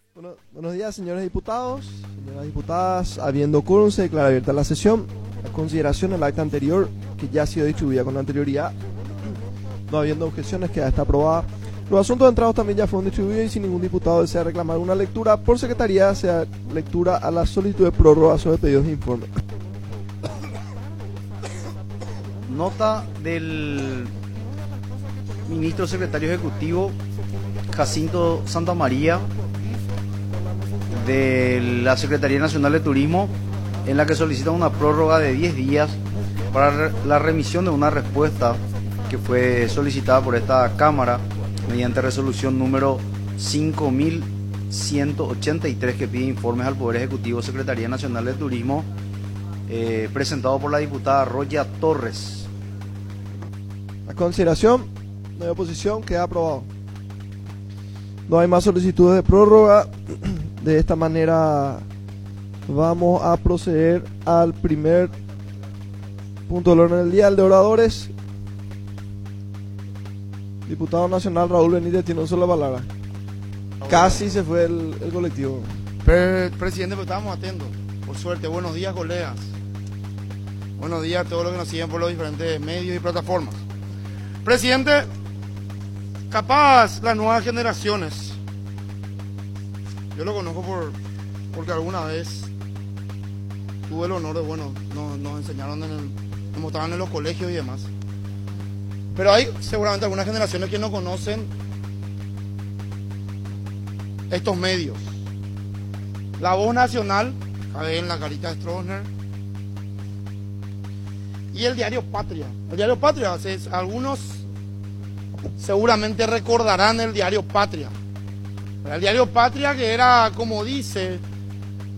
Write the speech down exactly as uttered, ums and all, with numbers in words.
Bueno, buenos días, señores diputados, señoras diputadas. Habiendo quórum, se declara abierta la sesión. A consideración del acta anterior, que ya ha sido distribuida con anterioridad, no habiendo objeciones, queda esta aprobada. Los asuntos entrados también ya fueron distribuidos y si ningún diputado desea reclamar una lectura por secretaría, se da lectura a la solicitud de prórroga sobre pedidos de informe. Nota del ministro secretario ejecutivo Jacinto Santamaría de la Secretaría Nacional de Turismo, en la que solicita una prórroga de diez días para la remisión de una respuesta que fue solicitada por esta Cámara mediante resolución número cinco mil ciento ochenta y tres, que pide informes al Poder Ejecutivo, Secretaría Nacional de Turismo, eh, presentado por la diputada Roya Torres. A consideración, no hay oposición, queda aprobado. No hay más solicitudes de prórroga. De esta manera vamos a proceder al primer punto del orden del día, el de oradores. Diputado nacional Raúl Benítez tiene una sola palabra. Casi se fue el, el colectivo. Pre Presidente, pues estábamos atentos. Por suerte, buenos días, colegas. Buenos días a todos los que nos siguen por los diferentes medios y plataformas. Presidente, capaz las nuevas generaciones, yo lo conozco por porque alguna vez tuve el honor de, bueno, nos, nos enseñaron, en el, nos mostraban en los colegios y demás. Pero hay seguramente algunas generaciones que no conocen estos medios. La Voz Nacional, acá ven la carita de Stroessner, y el diario Patria. El diario Patria, algunos seguramente recordarán el diario Patria. El diario Patria, que era, como dice